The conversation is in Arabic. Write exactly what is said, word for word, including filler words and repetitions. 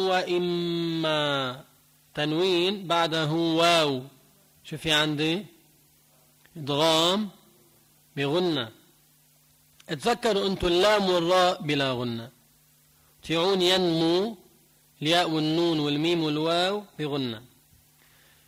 وإما تنوين بعده واو، شو في عندي؟ إدغام بغنة. اتذكروا أنتم اللام والراء بلا غنة. تيعون ينمو الياء والنون والميم والواو بغنة.